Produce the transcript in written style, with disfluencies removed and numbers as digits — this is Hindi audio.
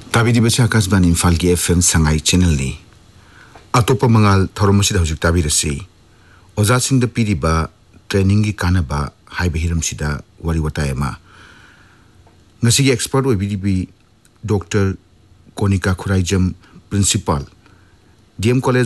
ताबीदी बच्चा आकाशवाणी इम्फाल की एफएम संगाई चैनल ने अतोप मंगाल थौरमसी हजिक ताबीरसी ओजा सिंह पीरिबा ट्रेनिंग की कानबा highway हिरमसिदा worry वतायमा ngasi expert oibidi doctor Konika खुराइजम principal DM college